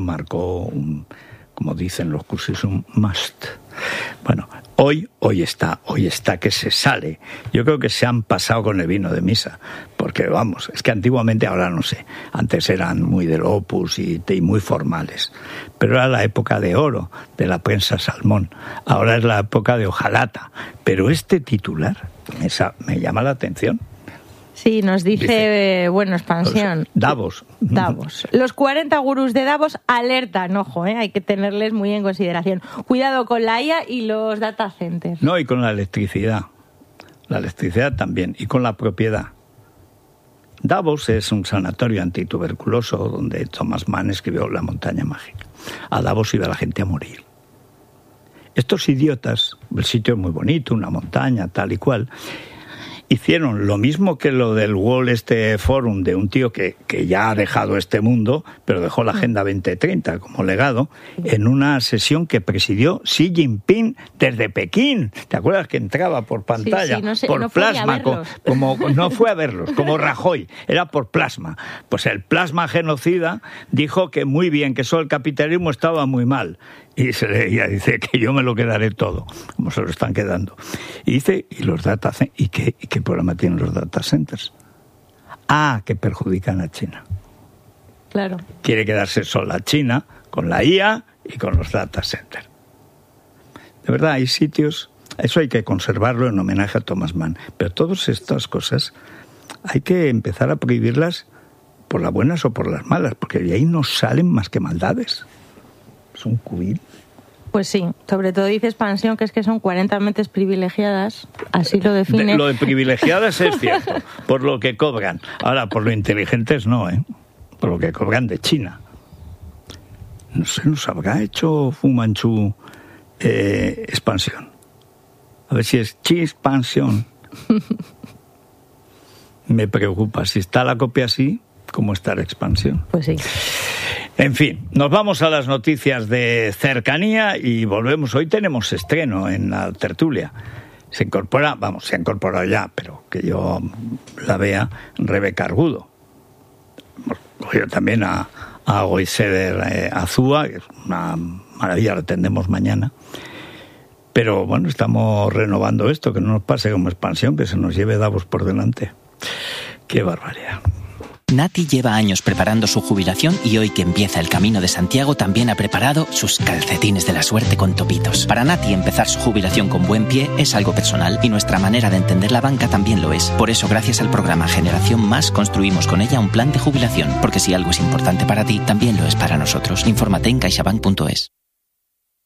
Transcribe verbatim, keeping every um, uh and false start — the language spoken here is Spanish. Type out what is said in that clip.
Marcó, un, como dicen los cursis, un must. Bueno, hoy, hoy está, hoy está que se sale. Yo creo que se han pasado con el vino de misa, porque vamos, es que antiguamente, ahora no sé, antes eran muy del Opus y, y muy formales, pero era la época de oro de la prensa salmón, ahora es la época de hojalata, pero este titular me, me llama la atención. Sí, nos dice, dice eh, bueno, expansión. Davos. Davos. Los cuarenta gurús de Davos alertan, ojo, eh, hay que tenerles muy en consideración. Cuidado con la I A y los data centers. No, y con la electricidad. La electricidad también, y con la propiedad. Davos es un sanatorio antituberculoso donde Thomas Mann escribió La montaña mágica. A Davos iba la gente a morir. Estos idiotas, el sitio es muy bonito, una montaña, tal y cual, hicieron lo mismo que lo del World este Forum de un tío que, que ya ha dejado este mundo, pero dejó la Agenda veinte treinta como legado, en una sesión que presidió Xi Jinping desde Pekín. ¿Te acuerdas que entraba por pantalla, sí, sí, no sé, por no plasma? Como, como no fue a verlos, como Rajoy, era por plasma. Pues el plasma genocida dijo que muy bien, que eso el capitalismo estaba muy mal. Y se leía, dice que yo me lo quedaré todo, como se lo están quedando. Y dice, ¿y los data centers? ¿Y qué, y qué problema tienen los data centers? Ah, que perjudican a China. Claro. Quiere quedarse sola China con la I A y con los data centers. De verdad, hay sitios, eso hay que conservarlo en homenaje a Thomas Mann, pero todas estas cosas hay que empezar a prohibirlas por las buenas o por las malas, porque de ahí no salen más que maldades. Un cubil. Pues sí, sobre todo dice expansión, que es que son cuarenta mentes privilegiadas, así lo define. De, lo de privilegiadas es cierto, por lo que cobran. Ahora, por lo inteligentes no, ¿eh? Por lo que cobran de China. No sé, nos habrá hecho Fu Manchu eh, expansión. A ver si es chi expansión. Me preocupa, si está la copia así, ¿cómo está la expansión? Pues sí. En fin, nos vamos a las noticias de cercanía y volvemos. Hoy tenemos estreno en la tertulia. Se incorpora, vamos, se ha incorporado ya, pero que yo la vea, Rebeca Argudo. Hemos cogido también a, a Goiseder eh, Azúa, que es una maravilla, la tendremos mañana. Pero bueno, estamos renovando esto, que no nos pase como expansión, que se nos lleve Davos por delante. ¡Qué barbaridad! Nati lleva años preparando su jubilación y hoy que empieza el Camino de Santiago también ha preparado sus calcetines de la suerte con topitos. Para Nati empezar su jubilación con buen pie es algo personal y nuestra manera de entender la banca también lo es. Por eso, gracias al programa Generación Más, construimos con ella un plan de jubilación, porque si algo es importante para ti, también lo es para nosotros. Infórmate en caixabank punto es.